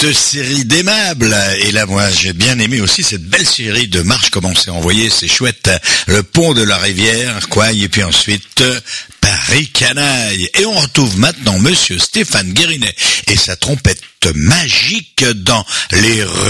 cette série d'aimables. Et là, moi, j'ai bien aimé aussi cette belle série de marches, comment c'est envoyé, c'est chouette. Le pont de la rivière, quoi, et puis ensuite, Paris Canaille. Et on retrouve maintenant Monsieur Stéphane Guérinet et sa trompette magique dans les rues